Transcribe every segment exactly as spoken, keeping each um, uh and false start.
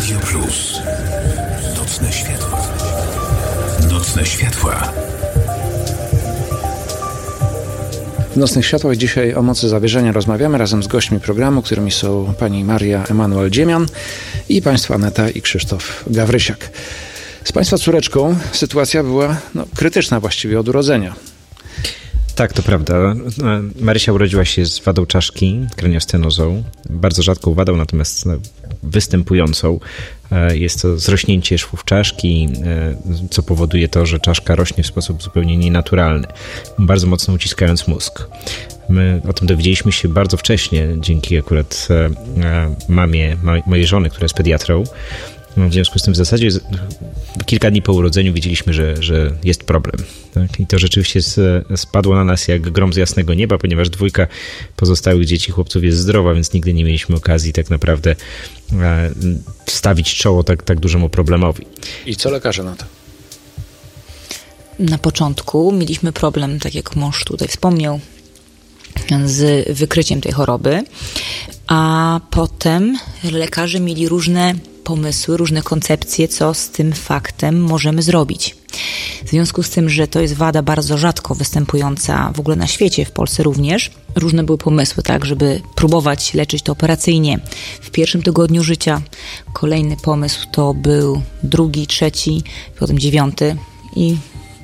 Radio Plus. Nocne światła. Nocne światła. W Nocnych Światłach dzisiaj o mocy zawierzenia rozmawiamy razem z gośćmi programu, którymi są pani Maria Emanuel-Dziemian i państwo Aneta i Krzysztof Gawrysiak. Z państwa córeczką sytuacja była no, krytyczna właściwie od urodzenia. Tak, to prawda. Marysia urodziła się z wadą czaszki, kraniostenozą. Bardzo rzadką wadą, natomiast no, występującą. Jest to zrośnięcie szwów czaszki, co powoduje to, że czaszka rośnie w sposób zupełnie nienaturalny, bardzo mocno uciskając mózg. My o tym dowiedzieliśmy się bardzo wcześnie, dzięki akurat mamie mojej żony, która jest pediatrą. W związku z tym w zasadzie kilka dni po urodzeniu wiedzieliśmy, że, że jest problem. Tak? I to rzeczywiście spadło na nas jak grom z jasnego nieba, ponieważ dwójka pozostałych dzieci, chłopców jest zdrowa, więc nigdy nie mieliśmy okazji tak naprawdę stawić czoło tak, tak dużemu problemowi. I co lekarze na to? Na początku mieliśmy problem, tak jak mąż tutaj wspomniał, z wykryciem tej choroby, a potem lekarze mieli różne pomysły, różne koncepcje, co z tym faktem możemy zrobić. W związku z tym, że to jest wada bardzo rzadko występująca w ogóle na świecie, w Polsce również, różne były pomysły, tak, żeby próbować leczyć to operacyjnie w pierwszym tygodniu życia. Kolejny pomysł to był drugi, trzeci, potem dziewiąty i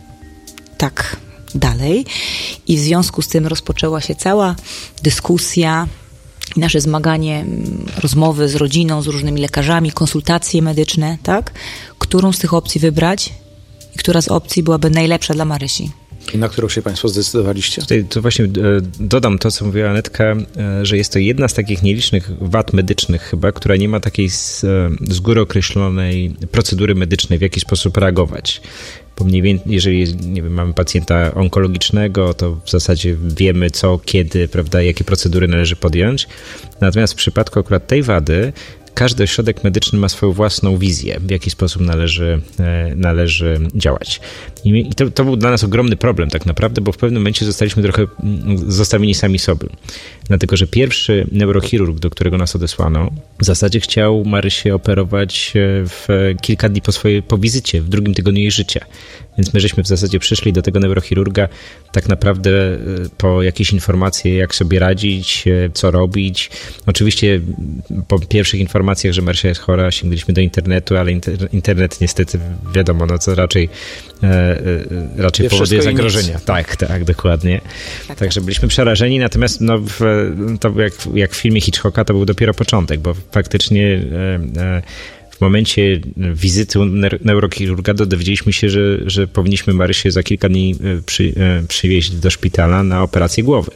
tak dalej. I w związku z tym rozpoczęła się cała dyskusja i nasze zmaganie, rozmowy z rodziną, z różnymi lekarzami, konsultacje medyczne, tak? Którą z tych opcji wybrać i która z opcji byłaby najlepsza dla Marysi. I na którą się państwo zdecydowaliście? Tutaj to właśnie dodam to, co mówiła Anetka, że jest to jedna z takich nielicznych wad medycznych chyba, która nie ma takiej z, z góry określonej procedury medycznej, w jaki sposób reagować. Bo mniej więcej, jeżeli nie wiem, mamy pacjenta onkologicznego, to w zasadzie wiemy co, kiedy, prawda, jakie procedury należy podjąć. Natomiast w przypadku akurat tej wady każdy ośrodek medyczny ma swoją własną wizję, w jaki sposób należy, należy działać. I to, to był dla nas ogromny problem tak naprawdę, bo w pewnym momencie zostaliśmy trochę zostawieni sami sobie. Dlatego, że pierwszy neurochirurg, do którego nas odesłano, w zasadzie chciał Marysię operować w kilka dni po swojej po wizycie, w drugim tygodniu jej życia. Więc my żeśmy w zasadzie przyszli do tego neurochirurga tak naprawdę po jakieś informacje, jak sobie radzić, co robić. Oczywiście po pierwszych informacjach, że Marysia jest chora, sięgnęliśmy do internetu, ale inter, internet niestety wiadomo, no co raczej, e, raczej Wie powoduje zagrożenia. Tak, tak, dokładnie. Tak, Także byliśmy przerażeni, natomiast no, w, to jak, jak w filmie Hitchcocka to był dopiero początek, bo faktycznie e, e, w momencie wizyty u neurochirurga dowiedzieliśmy się, że, że powinniśmy Marysię za kilka dni przy, przywieźć do szpitala na operację głowy.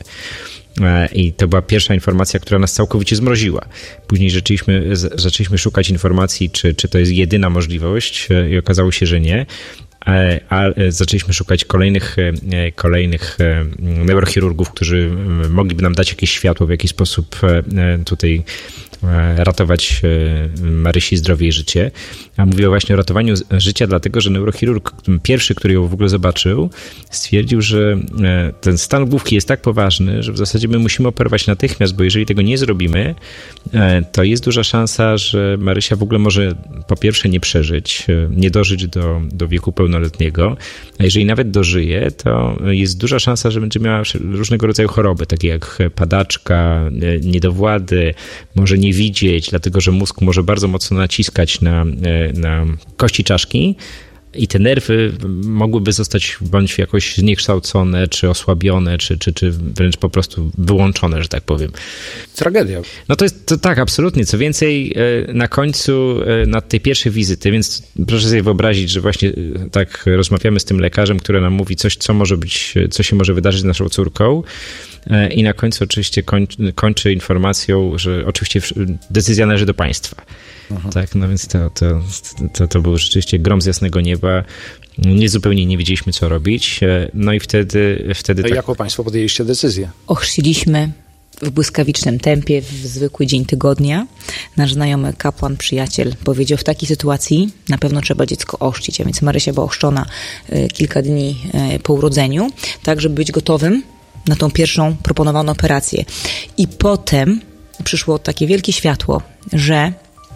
I to była pierwsza informacja, która nas całkowicie zmroziła. Później zaczęliśmy, zaczęliśmy szukać informacji, czy, czy to jest jedyna możliwość i okazało się, że nie. A zaczęliśmy szukać kolejnych, kolejnych neurochirurgów, którzy mogliby nam dać jakieś światło, w jaki sposób tutaj ratować Marysi zdrowie i życie. A mówię właśnie o ratowaniu życia, dlatego że neurochirurg pierwszy, który ją w ogóle zobaczył, stwierdził, że ten stan główki jest tak poważny, że w zasadzie my musimy operować natychmiast, bo jeżeli tego nie zrobimy, to jest duża szansa, że Marysia w ogóle może po pierwsze nie przeżyć, nie dożyć do, do wieku pełnoletniego, a jeżeli nawet dożyje, to jest duża szansa, że będzie miała różnego rodzaju choroby, takie jak padaczka, niedowłady, może nie widzieć, dlatego że mózg może bardzo mocno naciskać na, na kości czaszki i te nerwy mogłyby zostać bądź jakoś zniekształcone, czy osłabione, czy, czy, czy wręcz po prostu wyłączone, że tak powiem. Tragedia. No to jest to tak, absolutnie. Co więcej, na końcu, na tej pierwszej wizyty, więc proszę sobie wyobrazić, że właśnie tak rozmawiamy z tym lekarzem, który nam mówi coś, co może być, co się może wydarzyć z naszą córką. I na końcu oczywiście kończy, kończy informacją, że oczywiście decyzja należy do państwa. Aha. Tak, no więc to, to, to, to był rzeczywiście grom z jasnego nieba. Nie zupełnie nie wiedzieliśmy, co robić. No i wtedy... wtedy no tak... jaką państwo podjęliście decyzję? Ochrzciliśmy w błyskawicznym tempie, w zwykły dzień tygodnia. Nasz znajomy kapłan, przyjaciel powiedział, w takiej sytuacji na pewno trzeba dziecko ochrzcić, a więc Marysia była ochrzczona kilka dni po urodzeniu, tak żeby być gotowym na tą pierwszą proponowaną operację. I potem przyszło takie wielkie światło, że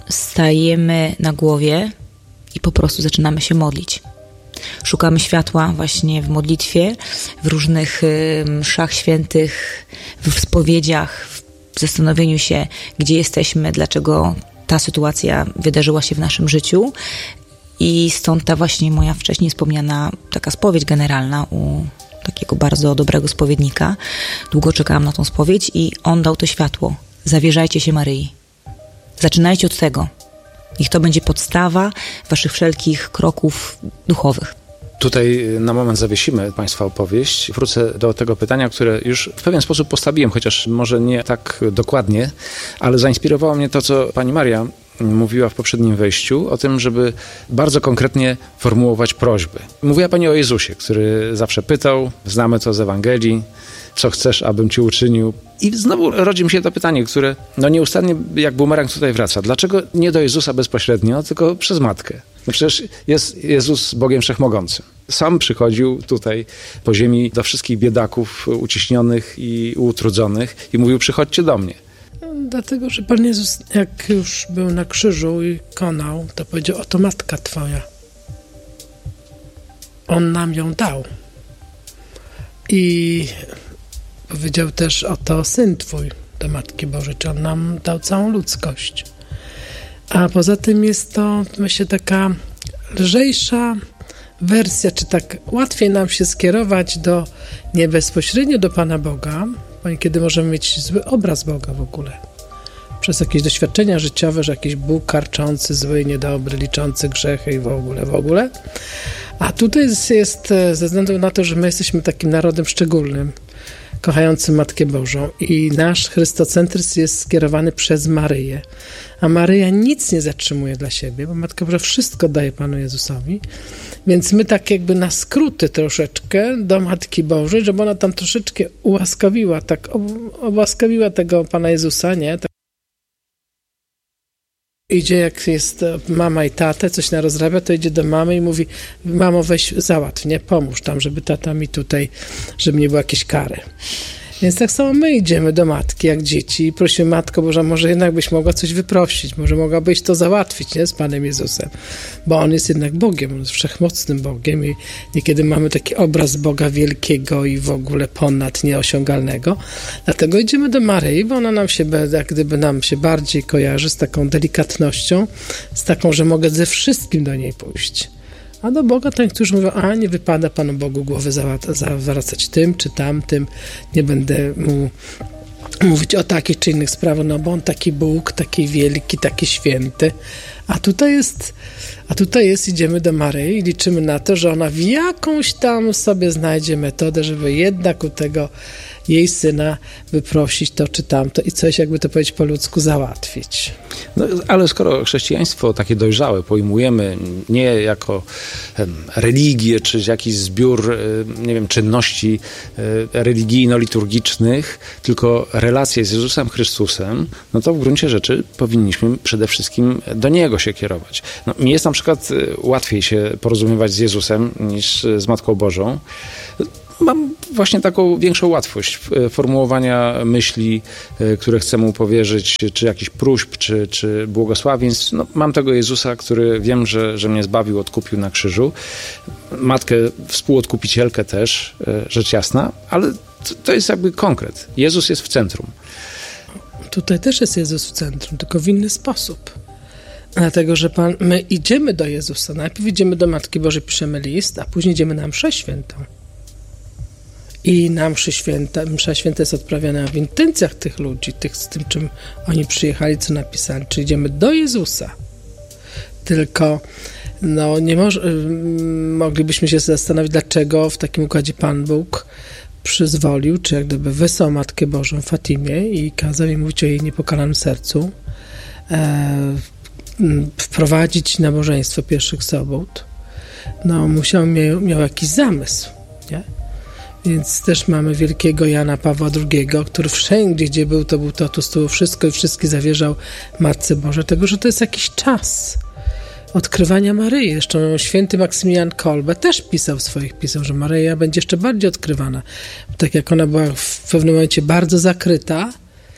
stajemy na głowie i po prostu zaczynamy się modlić. Szukamy światła właśnie w modlitwie, w różnych y, mszach świętych, w spowiedziach, w zastanowieniu się, gdzie jesteśmy, dlaczego ta sytuacja wydarzyła się w naszym życiu. I stąd ta właśnie moja wcześniej wspomniana taka spowiedź generalna u takiego bardzo dobrego spowiednika. Długo czekałam na tą spowiedź i on dał to światło. Zawierzajcie się Maryi. Zaczynajcie od tego. Niech to będzie podstawa waszych wszelkich kroków duchowych. Tutaj na moment zawiesimy Państwa opowieść. Wrócę do tego pytania, które już w pewien sposób postawiłem, chociaż może nie tak dokładnie, ale zainspirowało mnie to, co pani Maria mówiła w poprzednim wejściu, o tym, żeby bardzo konkretnie formułować prośby. Mówiła pani o Jezusie, który zawsze pytał, znamy to z Ewangelii, co chcesz, abym ci uczynił. I znowu rodzi mi się to pytanie, które no nieustannie jak bumerang tutaj wraca. Dlaczego nie do Jezusa bezpośrednio, tylko przez Matkę? No przecież jest Jezus Bogiem Wszechmogącym. Sam przychodził tutaj po ziemi do wszystkich biedaków uciśnionych i utrudzonych i mówił, przychodźcie do mnie. Dlatego, że Pan Jezus, jak już był na krzyżu i konał, to powiedział, oto matka twoja. On nam ją dał. I powiedział też, oto syn twój do Matki Bożej, czy on nam dał całą ludzkość. A poza tym jest to, myślę, taka lżejsza wersja, czy tak łatwiej nam się skierować do, nie bezpośrednio do Pana Boga, kiedy możemy mieć zły obraz Boga w ogóle. Przez jakieś doświadczenia życiowe, że jakiś Bóg karczący, zły, niedobry, liczący grzechy i w ogóle, w ogóle. A tutaj jest, jest ze względu na to, że my jesteśmy takim narodem szczególnym, kochającym Matkę Bożą i nasz chrystocentryzm jest skierowany przez Maryję. A Maryja nic nie zatrzymuje dla siebie, bo Matka Boża wszystko daje Panu Jezusowi. Więc my tak jakby na skróty troszeczkę do Matki Bożej, żeby ona tam troszeczkę ułaskawiła, tak ułaskawiła tego Pana Jezusa, nie? Tak. Idzie, jak jest mama i tata, coś narozrabia, to idzie do mamy i mówi, mamo, weź załatw, nie? Pomóż tam, żeby tata mi tutaj, żeby nie było jakieś kary. Więc tak samo my idziemy do matki, jak dzieci i prosimy, Matko Boża, może jednak byś mogła coś wyprosić, może mogłabyś to załatwić, nie? Z Panem Jezusem, bo On jest jednak Bogiem, On jest wszechmocnym Bogiem i niekiedy mamy taki obraz Boga wielkiego i w ogóle ponad nieosiągalnego. Dlatego idziemy do Maryi, bo ona nam się, jak gdyby nam się bardziej kojarzy z taką delikatnością, z taką, że mogę ze wszystkim do niej pójść. A do Boga to niektórzy mówią, a nie wypada Panu Bogu głowy zawracać tym czy tamtym, nie będę mu mówić o takich czy innych sprawach, no bo On taki Bóg, taki wielki, taki święty. A tutaj jest, a tutaj jest, idziemy do Maryi i liczymy na to, że ona w jakąś tam sobie znajdzie metodę, żeby jednak u tego jej syna wyprosić to czy tamto i coś, jakby to powiedzieć po ludzku, załatwić. No, ale skoro chrześcijaństwo takie dojrzałe pojmujemy nie jako um, religię, czy jakiś zbiór, um, nie wiem, czynności um, religijno-liturgicznych, tylko relacje z Jezusem Chrystusem, no to w gruncie rzeczy powinniśmy przede wszystkim do Niego się kierować. No, mi jest na przykład łatwiej się porozumiewać z Jezusem niż z Matką Bożą. Mam właśnie taką większą łatwość formułowania myśli, które chcę Mu powierzyć, czy jakichś próśb, czy, czy błogosławieństw. No, mam tego Jezusa, który wiem, że, że mnie zbawił, odkupił na krzyżu. Matkę współodkupicielkę też, rzecz jasna, ale to jest jakby konkret. Jezus jest w centrum. Tutaj też jest Jezus w centrum, tylko w inny sposób. Dlatego, że Pan, my idziemy do Jezusa. Najpierw idziemy do Matki Bożej, piszemy list, a później idziemy na mszę świętą. I na mszy święta, msza święta jest odprawiana w intencjach tych ludzi, tych, z tym, czym oni przyjechali, co napisali. Czyli idziemy do Jezusa. Tylko no, nie moż, moglibyśmy się zastanowić, dlaczego w takim układzie Pan Bóg przyzwolił, czy jak gdyby wysłał Matkę Bożą w Fatimie i kazał jej mówić o jej niepokalanym sercu, e, wprowadzić nabożeństwo pierwszych sobot. No, musiał, miał, miał jakiś zamysł, nie? Więc też mamy wielkiego Jana Pawła drugiego, który wszędzie, gdzie był, to był to, to było wszystko i wszystkie zawierzał Matce Bożej. Tego, że to jest jakiś czas odkrywania Maryi. Zresztą święty Maksymilian Kolbe też pisał w swoich pismach, że Maryja będzie jeszcze bardziej odkrywana. Tak jak ona była w pewnym momencie bardzo zakryta,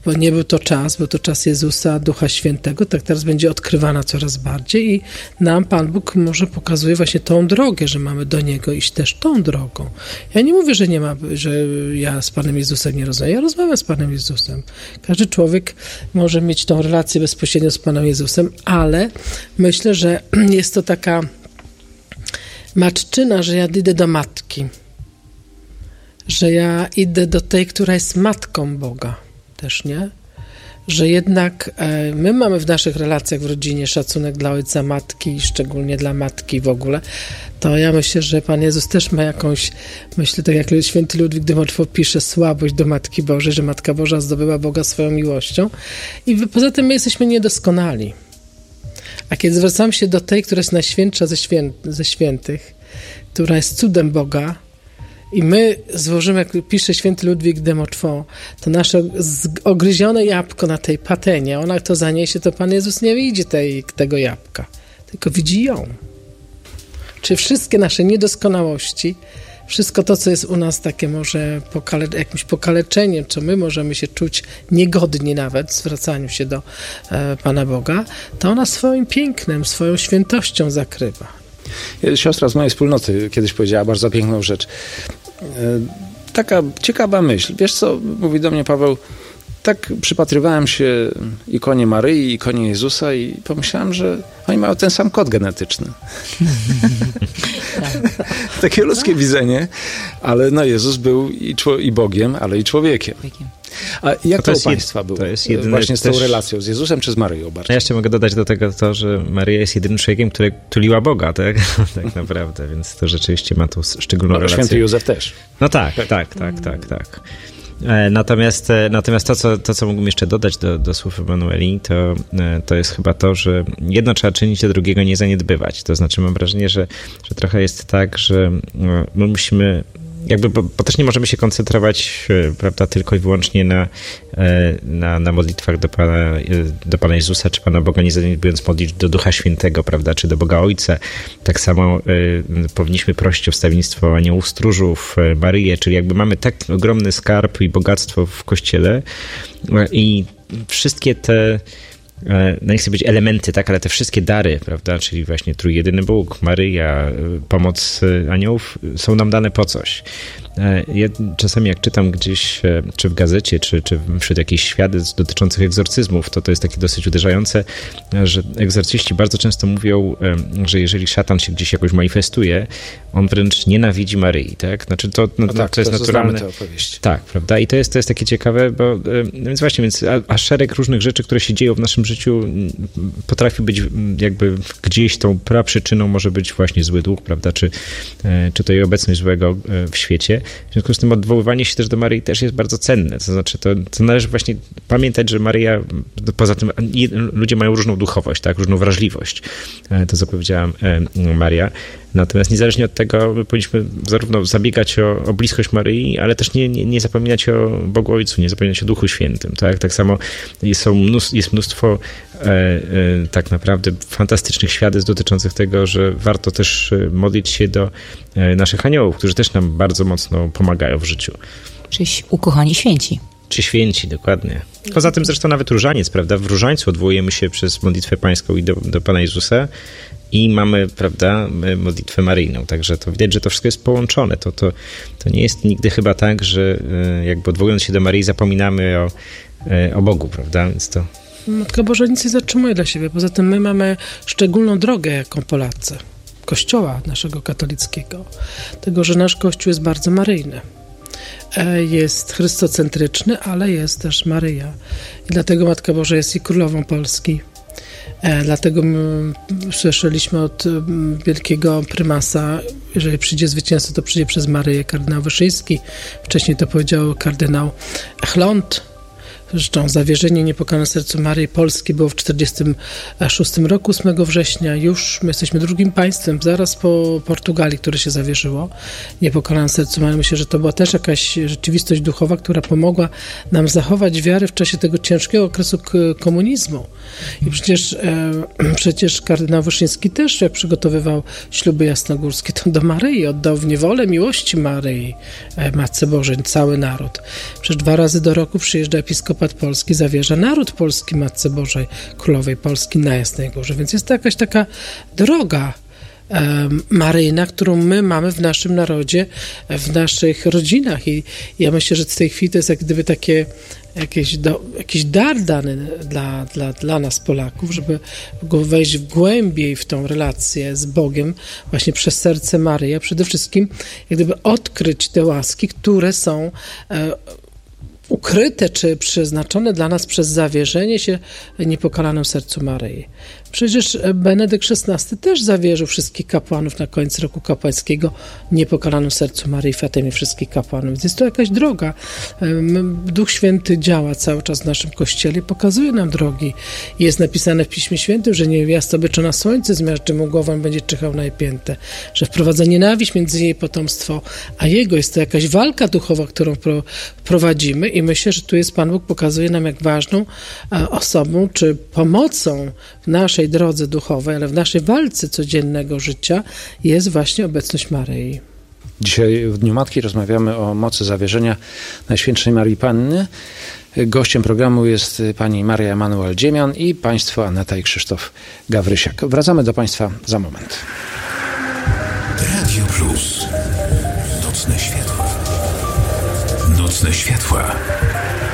bo nie był to czas, był to czas Jezusa, Ducha Świętego, tak teraz będzie odkrywana coraz bardziej i nam Pan Bóg może pokazuje właśnie tą drogę, że mamy do Niego iść też tą drogą. Ja nie mówię, że nie ma, że ja z Panem Jezusem nie rozmawiam. Ja rozmawiam z Panem Jezusem. Każdy człowiek może mieć tą relację bezpośrednio z Panem Jezusem, ale myślę, że jest to taka matczyna, że ja idę do matki. Że ja idę do tej, która jest matką Boga. Też, nie? Że jednak e, my mamy w naszych relacjach w rodzinie szacunek dla ojca, matki, szczególnie dla matki w ogóle, to ja myślę, że Pan Jezus też ma jakąś, myślę, tak jak święty Ludwik de Montfort pisze, słabość do Matki Bożej, że Matka Boża zdobyła Boga swoją miłością i poza tym my jesteśmy niedoskonali. A kiedy zwracam się do tej, która jest najświętsza ze, świę, ze świętych, która jest cudem Boga, i my złożymy, jak pisze święty Ludwik de Montfort, to nasze ogryzione jabłko na tej patenie, ona to zaniesie, to Pan Jezus nie widzi tej, tego jabłka, tylko widzi ją. Czy wszystkie nasze niedoskonałości, wszystko to, co jest u nas takie może pokale- jakimś pokaleczeniem, co my możemy się czuć niegodni nawet w zwracaniu się do e, Pana Boga, to ona swoim pięknem, swoją świętością zakrywa. Siostra z mojej wspólnoty kiedyś powiedziała bardzo piękną rzecz. Taka ciekawa myśl. Wiesz co, mówi do mnie Paweł, tak przypatrywałem się ikonie Maryi, ikonie Jezusa i pomyślałem, że oni mają ten sam kod genetyczny. Takie ludzkie widzenie, ale no Jezus był i, czło- i Bogiem, ale i człowiekiem. A jak to, to u Państwa jed... było? To jest jedyny właśnie z tą też... relacją z Jezusem czy z Maryją bardziej? Ja jeszcze mogę dodać do tego to, że Maryja jest jedynym człowiekiem, który tuliła Boga, tak? Tak naprawdę, więc to rzeczywiście ma tą szczególną no, relację. Święty Józef też. No tak, tak, tak, tak, tak. tak. Natomiast, natomiast to, co, to, co mógłbym jeszcze dodać do, do słów Emanueli, to, to jest chyba to, że jedno trzeba czynić, a drugiego nie zaniedbywać. To znaczy mam wrażenie, że, że trochę jest tak, że my musimy jakby, bo, bo też nie możemy się koncentrować, prawda, tylko i wyłącznie na, na, na modlitwach do Pana, do Pana Jezusa, czy Pana Boga, nie zaniedbując modlić do Ducha Świętego, prawda, czy do Boga Ojca. Tak samo y, powinniśmy prosić o wstawiennictwo aniołów stróżów, Maryję, czyli jakby mamy tak ogromny skarb i bogactwo w Kościele i wszystkie te no nie chcę być elementy, tak, ale te wszystkie dary, prawda, czyli właśnie trójjedyny Bóg, Maryja, pomoc aniołów są nam dane po coś. Ja czasami jak czytam gdzieś, czy w gazecie, czy, czy wśród jakichś świadectw dotyczących egzorcyzmów, to to jest takie dosyć uderzające, że egzorcyści bardzo często mówią, że jeżeli szatan się gdzieś jakoś manifestuje, on wręcz nienawidzi Maryi, tak? Znaczy to, no, no tak, to jest to naturalne. Tak, prawda? I to jest, to jest takie ciekawe, bo więc właśnie, więc a, a szereg różnych rzeczy, które się dzieją w naszym życiu, potrafi być jakby gdzieś tą praprzyczyną może być właśnie zły duch, prawda? Czy, czy to jej obecność złego w świecie. W związku z tym odwoływanie się też do Maryi też jest bardzo cenne. To znaczy, to, to należy właśnie pamiętać, że Maryja, poza tym ludzie mają różną duchowość, tak, różną wrażliwość. To, co powiedziała Maria. Natomiast niezależnie od tego, my powinniśmy zarówno zabiegać o, o bliskość Maryi, ale też nie, nie, nie zapominać o Bogu Ojcu, nie zapominać o Duchu Świętym. Tak, tak samo jest, są mnóstwo, jest mnóstwo e, e, tak naprawdę fantastycznych świadectw dotyczących tego, że warto też modlić się do e, naszych aniołów, którzy też nam bardzo mocno pomagają w życiu. Czyli ukochani święci. Czy święci, dokładnie. Poza tym zresztą nawet różaniec, prawda? W różańcu odwołujemy się przez modlitwę pańską i do, do Pana Jezusa i mamy, prawda, modlitwę maryjną. Także to widać, że to wszystko jest połączone. To, to, to nie jest nigdy chyba tak, że jakby odwołując się do Maryi zapominamy o, o Bogu, prawda? Więc to... Matka Boża nic nie zatrzymuje dla siebie. Poza tym my mamy szczególną drogę jako Polacy. Kościoła naszego katolickiego. Tego, że nasz Kościół jest bardzo maryjny. Jest chrystocentryczny, ale jest też Maryja. I dlatego Matka Boża jest i Królową Polski. Dlatego my słyszeliśmy od wielkiego prymasa, jeżeli przyjdzie zwycięstwo, to przyjdzie przez Maryję, kardynał Wyszyński. Wcześniej to powiedział kardynał Chląd. Zresztą zawierzenie Niepokalane sercu Maryi Polski było w czterdziestym szóstym roku, ósmego września. Już my jesteśmy drugim państwem, zaraz po Portugalii, które się zawierzyło Niepokalane sercu Maryi. Myślę, że to była też jakaś rzeczywistość duchowa, która pomogła nam zachować wiarę w czasie tego ciężkiego okresu komunizmu. I przecież, e, przecież kardynał Wyszyński też, jak przygotowywał śluby jasnogórskie, to do Maryi oddał w niewolę miłości Maryi, e, Matce Bożej, cały naród. Przecież dwa razy do roku przyjeżdża episkop episkopat polski zawierza naród polski Matce Bożej Królowej Polski na Jasnej Górze. Więc jest to jakaś taka droga maryjna, którą my mamy w naszym narodzie, w naszych rodzinach i ja myślę, że w tej chwili to jest jak gdyby takie jakiś, do, jakiś dar dany dla, dla, dla nas Polaków, żeby go wejść w głębiej w tą relację z Bogiem właśnie przez serce Maryi, a przede wszystkim jak gdyby odkryć te łaski, które są e, ukryte czy przeznaczone dla nas przez zawierzenie się niepokalanym sercu Maryi. Przecież Benedykt szesnasty też zawierzył wszystkich kapłanów na koniec roku kapłańskiego niepokalanym sercu Maryi, Fatemie wszystkich kapłanów. Więc jest to jakaś droga. Duch Święty działa cały czas w naszym Kościele, pokazuje nam drogi. Jest napisane w Piśmie Świętym, że niewiasta obliczona słońce zmiażdży mu głową, będzie czyhał na jej piętę, że wprowadza nienawiść między jej potomstwo, a jego. Jest to jakaś walka duchowa, którą pro, prowadzimy i myślę, że tu jest Pan Bóg pokazuje nam, jak ważną osobą czy pomocą w naszej drodze duchowej, ale w naszej walce codziennego życia jest właśnie obecność Maryi. Dzisiaj w Dniu Matki rozmawiamy o mocy zawierzenia Najświętszej Marii Panny. Gościem programu jest pani Maria Emanuel-Dziemian i państwo Aneta i Krzysztof Gawrysiak. Wracamy do państwa za moment. Radio Plus. Nocne światła. Nocne światła.